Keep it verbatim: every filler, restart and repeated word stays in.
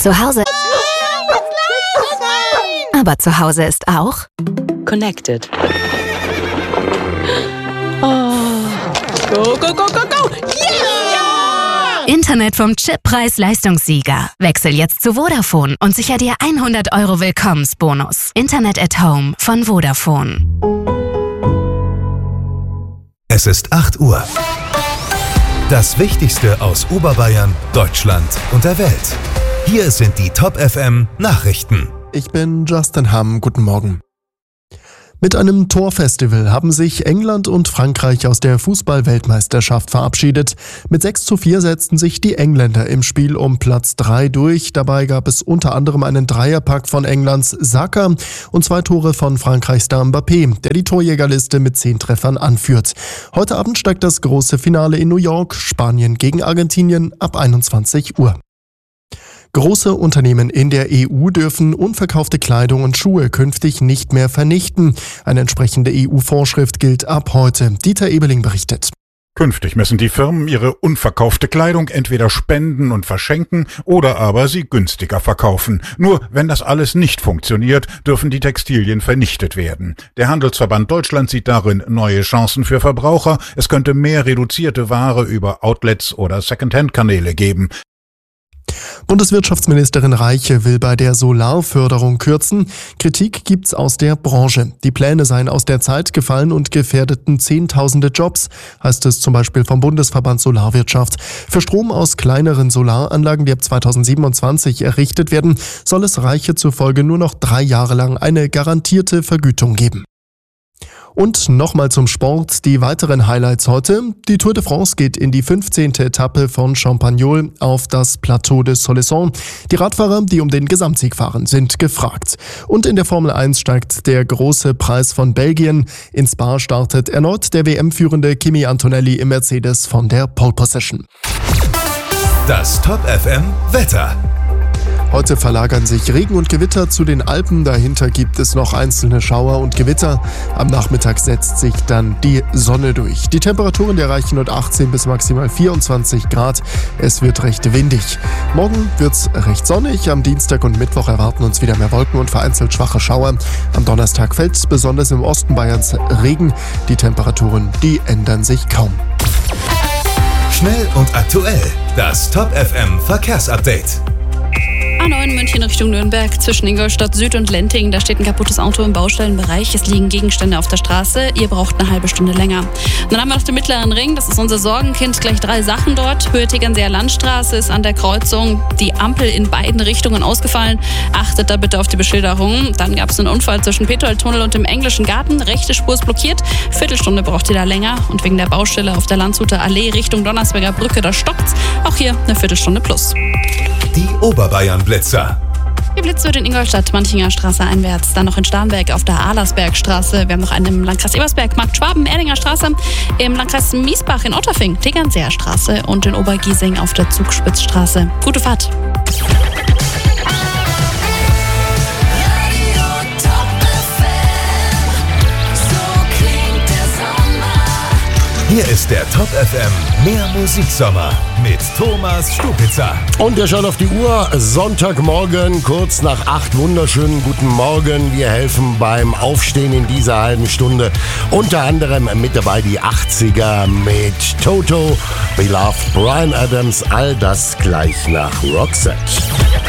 Zu Hause. Aber zu Hause ist auch Connected. Oh. Go, go, go, go, go! Yeah! Internet vom Chip Preis-Leistungssieger. Wechsel jetzt zu Vodafone und sicher dir hundert Euro Willkommensbonus. Internet at Home von Vodafone. Es ist acht Uhr. Das Wichtigste aus Oberbayern, Deutschland und der Welt. Hier sind die Top F M Nachrichten. Ich bin Justin Hamm. Guten Morgen. Mit einem Torfestival haben sich England und Frankreich aus der Fußball-Weltmeisterschaft verabschiedet. Mit sechs zu vier setzten sich die Engländer im Spiel um Platz drei durch. Dabei gab es unter anderem einen Dreierpack von Englands Saka und zwei Tore von Frankreichs Star Mbappé, der die Torjägerliste mit zehn Treffern anführt. Heute Abend steigt das große Finale in New York, Spanien gegen Argentinien ab einundzwanzig Uhr. Große Unternehmen in der E U dürfen unverkaufte Kleidung und Schuhe künftig nicht mehr vernichten. Eine entsprechende E U-Vorschrift gilt ab heute. Dieter Ebeling berichtet. Künftig müssen die Firmen ihre unverkaufte Kleidung entweder spenden und verschenken oder aber sie günstiger verkaufen. Nur wenn das alles nicht funktioniert, dürfen die Textilien vernichtet werden. Der Handelsverband Deutschland sieht darin neue Chancen für Verbraucher. Es könnte mehr reduzierte Ware über Outlets oder Secondhand-Kanäle geben. Bundeswirtschaftsministerin Reiche will bei der Solarförderung kürzen. Kritik gibt's aus der Branche. Die Pläne seien aus der Zeit gefallen und gefährdeten Zehntausende Jobs, heißt es zum Beispiel vom Bundesverband Solarwirtschaft. Für Strom aus kleineren Solaranlagen, die ab zweitausendsiebenundzwanzig errichtet werden, soll es Reiche zufolge nur noch drei Jahre lang eine garantierte Vergütung geben. Und nochmal zum Sport, die weiteren Highlights heute. Die Tour de France geht in die fünfzehnte Etappe von Champagnol auf das Plateau de Soleçon. Die Radfahrer, die um den Gesamtsieg fahren, sind gefragt. Und in der Formel eins steigt der große Preis von Belgien. In Spa startet erneut der W M-führende Kimi Antonelli im Mercedes von der Pole Position. Das Top F M Wetter. Heute verlagern sich Regen und Gewitter zu den Alpen. Dahinter gibt es noch einzelne Schauer und Gewitter. Am Nachmittag setzt sich dann die Sonne durch. Die Temperaturen erreichen nur achtzehn bis maximal vierundzwanzig Grad. Es wird recht windig. Morgen wird's recht sonnig. Am Dienstag und Mittwoch erwarten uns wieder mehr Wolken und vereinzelt schwache Schauer. Am Donnerstag fällt besonders im Osten Bayerns Regen. Die Temperaturen, die ändern sich kaum. Schnell und aktuell. Das Top F M Verkehrsupdate. A neun München Richtung Nürnberg zwischen Ingolstadt Süd und Lenting. Da steht ein kaputtes Auto im Baustellenbereich. Es liegen Gegenstände auf der Straße. Ihr braucht eine halbe Stunde länger. Dann haben wir noch den Mittleren Ring. Das ist unser Sorgenkind. Gleich drei Sachen dort. Höhe Tegernseer Landstraße ist an der Kreuzung. Die Ampel in beiden Richtungen ausgefallen. Achtet da bitte auf die Beschilderung. Dann gab es einen Unfall zwischen Petroldtunnel und dem Englischen Garten. Rechte Spur ist blockiert. Viertelstunde braucht ihr da länger. Und wegen der Baustelle auf der Landshuter Allee Richtung Donnersberger Brücke, da stockt's. Auch hier eine Viertelstunde plus. Die Oberbayern-Blitzer. Geblitzt wird in Ingolstadt, Manchinger Straße einwärts. Dann noch in Starnberg auf der Adlersbergstraße. Wir haben noch einen im Landkreis Ebersberg, Markt Schwaben, Erdinger Straße. Im Landkreis Miesbach in Otterfing, Tegernseer Straße. Und in Obergiesing auf der Zugspitzstraße. Gute Fahrt. Hier ist der Top F M Mehr Musiksommer mit Thomas Stupitzer. Und er schaut auf die Uhr. Sonntagmorgen, kurz nach acht. Wunderschönen guten Morgen. Wir helfen beim Aufstehen in dieser halben Stunde. Unter anderem mit dabei die achtziger mit Toto, Beloved, Bryan Adams. All das gleich nach Roxette.